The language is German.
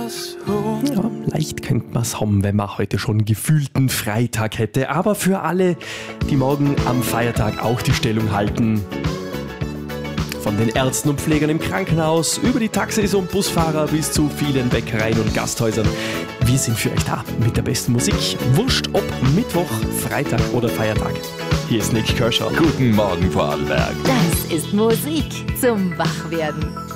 Ja, leicht könnte man es haben, wenn man heute schon gefühlten Freitag hätte. Aber für alle, die morgen am Feiertag auch die Stellung halten, von den Ärzten und Pflegern im Krankenhaus, über die Taxis und Busfahrer bis zu vielen Bäckereien und Gasthäusern. Wir sind für euch da mit der besten Musik. Wurscht ob Mittwoch, Freitag oder Feiertag. Hier ist Nick Kershaw. Guten Morgen, Vorarlberg. Das ist Musik zum Wachwerden.